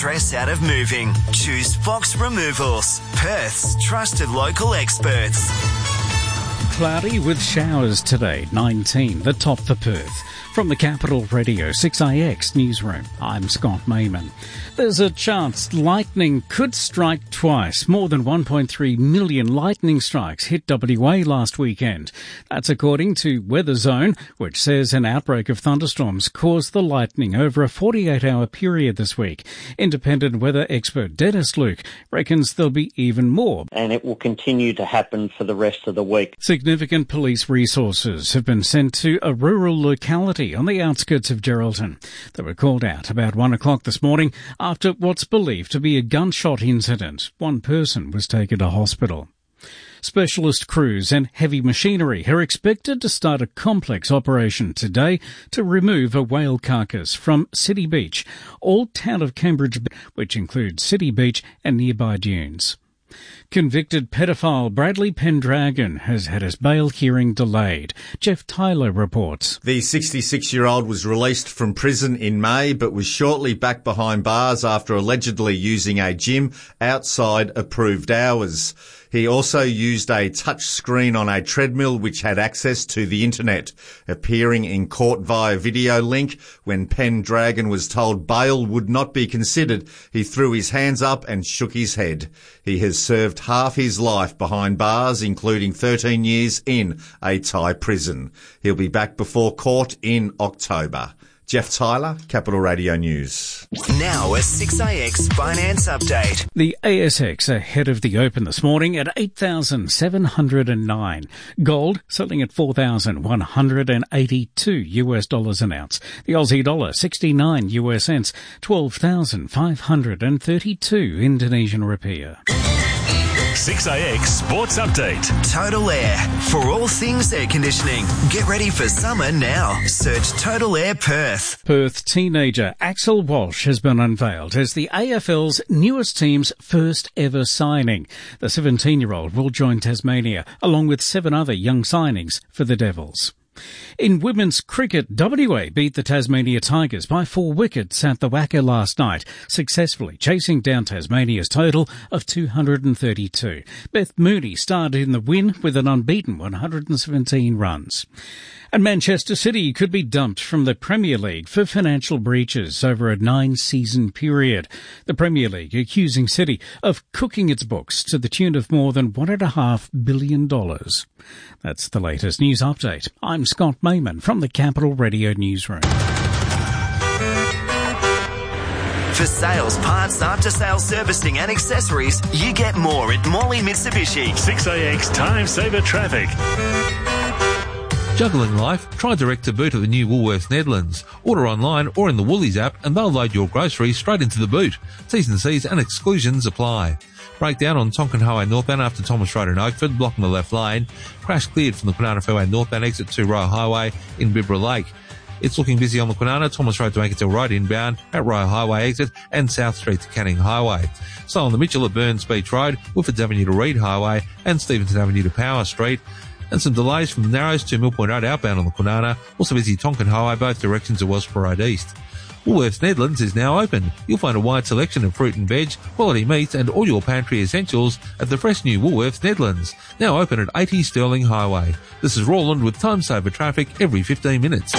stress out of moving. Choose Fox Removals, Perth's trusted local experts. Cloudy with showers today, 19, the top for Perth. From the Capital Radio 6IX newsroom, I'm Scott Mayman. There's a chance lightning could strike twice. More than 1.3 million lightning strikes hit WA last weekend. That's according to Weather Zone, which says an outbreak of thunderstorms caused the lightning over a 48-hour period this week. Independent weather expert Dennis Luke reckons there'll be even more. And it will continue to happen for the rest of the week. Significant police resources have been sent to a rural locality on the outskirts of Geraldton. They were called out about 1 o'clock this morning after what's believed to be a gunshot incident. One person was taken to hospital. Specialist crews and heavy machinery are expected to start a complex operation today to remove a whale carcass from City Beach, Old Town of Cambridge, which includes City Beach and nearby dunes. Convicted pedophile Bradley Pendragon has had his bail hearing delayed. Jeff Tyler reports. The 66-year-old was released from prison in May but was shortly back behind bars after allegedly using a gym outside approved hours. He also used a touch screen on a treadmill which had access to the internet. Appearing in court via video link, when Pendragon was told bail would not be considered, he threw his hands up and shook his head. He has served half his life behind bars, including 13 years in a Thai prison. He'll be back before court in October. Jeff Tyler, Capital Radio News. Now a 6IX Finance Update. The ASX ahead of the open this morning at 8,709. Gold selling at $4,182 an ounce. The Aussie dollar 69 US cents, 12,532 Indonesian rupiah. 6IX Sports Update. Total Air. For all things air conditioning. Get ready for summer now. Search Total Air Perth. Perth teenager Axel Walsh has been unveiled as the AFL's newest team's first ever signing. The 17-year-old will join Tasmania, along with 7 other young signings for the Devils. In women's cricket, WA beat the Tasmania Tigers by 4 wickets at the Wacker last night, successfully chasing down Tasmania's total of 232. Beth Mooney started in the win with an unbeaten 117 runs. And Manchester City could be dumped from the Premier League for financial breaches over a 9-season period. The Premier League accusing City of cooking its books to the tune of more than $1.5 billion. That's the latest news update. I'm Scott Mayman from the Capital Radio Newsroom. For sales, parts, after-sales servicing and accessories, you get more at Morley Mitsubishi. 6IX Time Saver Traffic. Juggling life? Try direct to boot at the new Woolworths Netherlands. Order online or in the Woolies app and they'll load your groceries straight into the boot. T's and C's and exclusions apply. Breakdown on Tonkin Highway northbound after Thomas Road in Oakford, blocking the left lane. Crash cleared from the Kwinana Fairway northbound exit to Royal Highway in Bibra Lake. It's looking busy on the Kwinana, Thomas Road to Anketel Road inbound at Royal Highway exit and South Street to Canning Highway. So on the Mitchell at Burns Beach Road, Woodfords Avenue to Reed Highway and Stevenson Avenue to Power Street. And some delays from the Narrows to Millpoint Road outbound on the Kwinana. Also busy Tonkin Highway, both directions to Wellsborough Road East. Woolworths Netherlands is now open. You'll find a wide selection of fruit and veg, quality meats and all your pantry essentials at the fresh new Woolworths Netherlands. Now open at 80 Stirling Highway. This is Roland with Time Saver Traffic every 15 minutes.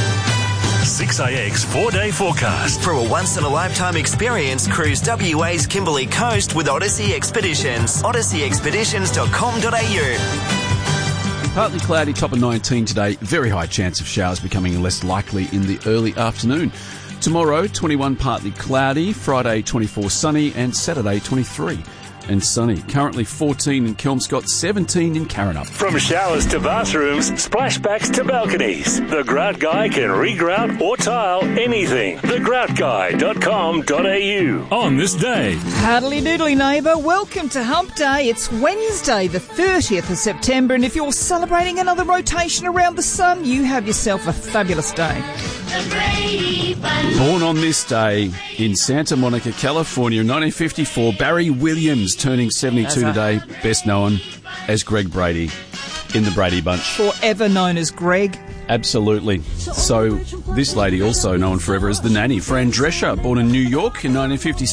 6IX 4-day forecast. For a once-in-a-lifetime experience, cruise WA's Kimberley Coast with Odyssey Expeditions. odysseyexpeditions.com.au. Partly cloudy, top of 19 today. Very high chance of showers becoming less likely in the early afternoon. Tomorrow, 21 partly cloudy. Friday, 24 sunny. And Saturday, 23 and sunny. Currently 14 in Kelmscott, 17 in Karrinyup. From showers to bathrooms, splashbacks to balconies, the Grout Guy can regrout or tile anything. thegroutguy.com.au. On this day. Hardly doodly neighbour, welcome to Hump Day. It's Wednesday the 30th of September, and if you're celebrating another rotation around the sun, you have yourself a fabulous day. Born on this day in Santa Monica, California, in 1954, Barry Williams, turning 72 today, best known as Greg Brady in the Brady Bunch. Forever known as Greg. Absolutely. So this lady, also known forever as the nanny, Fran Drescher, born in New York in 1956.